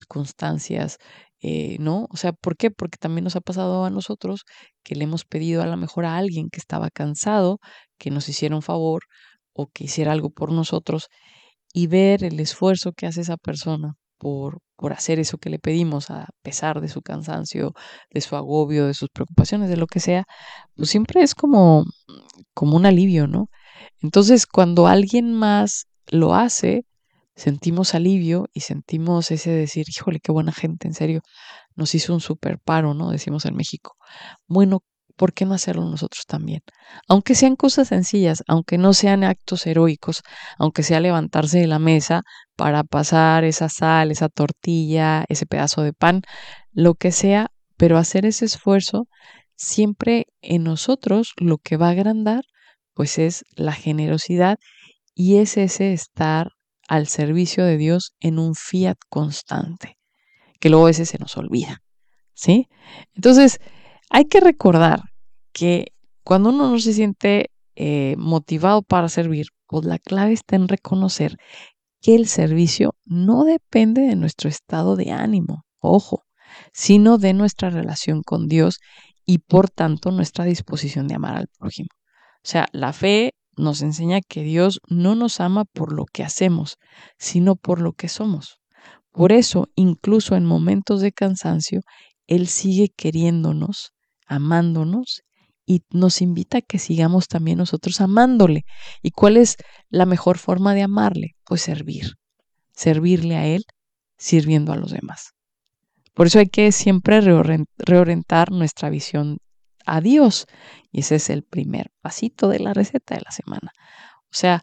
circunstancias, ¿no? O sea, ¿por qué? Porque también nos ha pasado a nosotros que le hemos pedido a lo mejor a alguien que estaba cansado, que nos hiciera un favor o que hiciera algo por nosotros y ver el esfuerzo que hace esa persona por hacer eso que le pedimos a pesar de su cansancio, de su agobio, de sus preocupaciones, de lo que sea, pues siempre es como un alivio, ¿no? Entonces, cuando alguien más lo hace, sentimos alivio y sentimos ese decir, híjole, qué buena gente, en serio, nos hizo un super paro, ¿no? Decimos en México. Bueno, ¿por qué no hacerlo nosotros también? Aunque sean cosas sencillas, aunque no sean actos heroicos, aunque sea levantarse de la mesa para pasar esa sal, esa tortilla, ese pedazo de pan, lo que sea, pero hacer ese esfuerzo, siempre en nosotros lo que va a agrandar, pues es la generosidad y es ese estar al servicio de Dios en un fiat constante, que luego a veces se nos olvida, ¿sí? Entonces, hay que recordar que cuando uno no se siente motivado para servir, pues la clave está en reconocer que el servicio no depende de nuestro estado de ánimo, ojo, sino de nuestra relación con Dios y por tanto nuestra disposición de amar al prójimo. O sea, la fe nos enseña que Dios no nos ama por lo que hacemos, sino por lo que somos. Por eso, incluso en momentos de cansancio, Él sigue queriéndonos, amándonos y nos invita a que sigamos también nosotros amándole. ¿Y cuál es la mejor forma de amarle? Pues servir, servirle a Él, sirviendo a los demás. Por eso hay que siempre reorientar nuestra visión a Dios. Y ese es el primer pasito de la receta de la semana. O sea,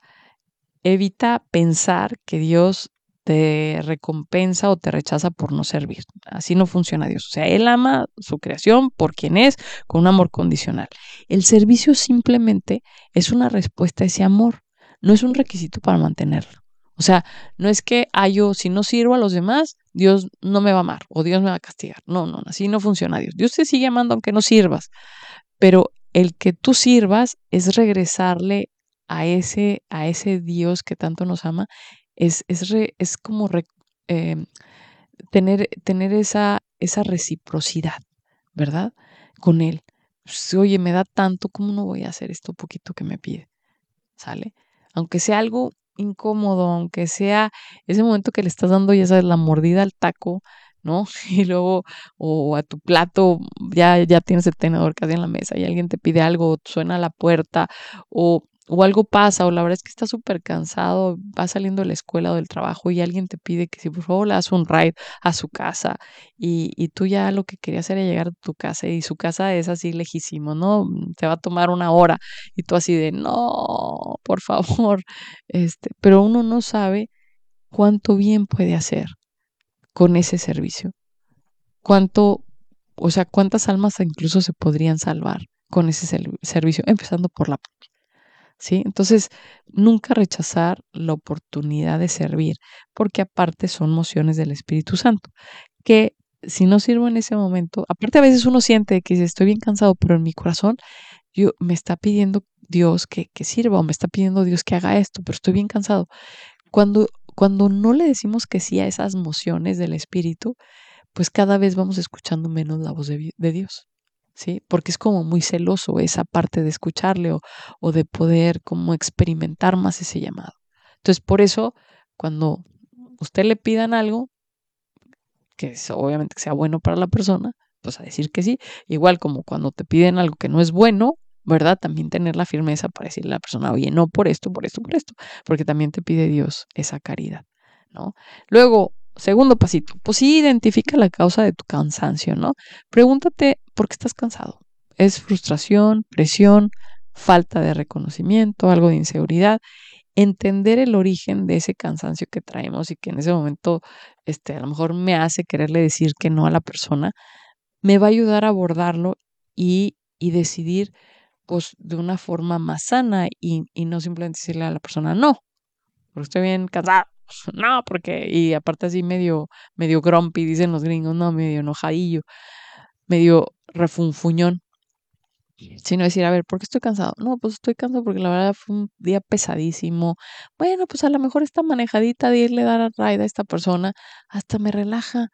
evita pensar que Dios te recompensa o te rechaza por no servir. Así no funciona Dios. O sea, Él ama su creación por quien es, con un amor condicional. El servicio simplemente es una respuesta a ese amor, no es un requisito para mantenerlo. O sea, no es que yo, si no sirvo a los demás, Dios no me va a amar o Dios me va a castigar. No, no, así no funciona Dios. Dios te sigue amando aunque no sirvas, pero el que tú sirvas es regresarle a ese Dios que tanto nos ama, es como eh, tener esa reciprocidad, ¿verdad? Con Él. Pues, oye, me da tanto, ¿cómo no voy a hacer esto poquito que me pide? ¿Sale? Aunque sea algo incómodo, aunque sea ese momento que le estás dando, ya sabes, la mordida al taco, ¿no? Y luego, o a tu plato, ya tienes el tenedor casi en la mesa y alguien te pide algo, o suena la puerta, o algo pasa, o la verdad es que estás súper cansado, vas saliendo de la escuela o del trabajo y alguien te pide que si por favor le das un ride a su casa y tú ya lo que querías era llegar a tu casa y su casa es así lejísimo, ¿no? Te va a tomar una hora y tú así de, no, por favor, pero uno no sabe cuánto bien puede hacer con ese servicio, cuánto, o sea, cuántas almas incluso se podrían salvar con ese servicio, empezando por la propia, ¿sí? Entonces, nunca rechazar la oportunidad de servir, porque aparte son mociones del Espíritu Santo, que si no sirvo en ese momento, aparte a veces uno siente que dice, estoy bien cansado, pero en mi corazón me está pidiendo Dios que sirva o me está pidiendo Dios que haga esto, pero estoy bien cansado. Cuando no le decimos que sí a esas mociones del Espíritu, pues cada vez vamos escuchando menos la voz de Dios, ¿sí? Porque es como muy celoso esa parte de escucharle o de poder como experimentar más ese llamado. Entonces, por eso, cuando usted le pidan algo, que es, obviamente que sea bueno para la persona, pues a decir que sí. Igual como cuando te piden algo que no es bueno, ¿verdad? También tener la firmeza para decirle a la persona, oye, no por esto, por esto, por esto, porque también te pide Dios esa caridad, ¿no? Luego, segundo pasito, pues sí identifica la causa de tu cansancio, ¿no? Pregúntate por qué estás cansado. ¿Es frustración, presión, falta de reconocimiento, algo de inseguridad? Entender el origen de ese cansancio que traemos y que en ese momento a lo mejor me hace quererle decir que no a la persona, me va a ayudar a abordarlo y decidir pues de una forma más sana y no simplemente decirle a la persona no, porque estoy bien cansada, no, porque, y aparte así medio grumpy, dicen los gringos, no, medio enojadillo, medio refunfuñón, sino decir, a ver, ¿por qué estoy cansado? No, pues estoy cansado porque la verdad fue un día pesadísimo. Bueno, pues a lo mejor esta manejadita de irle a dar a ride a esta persona hasta me relaja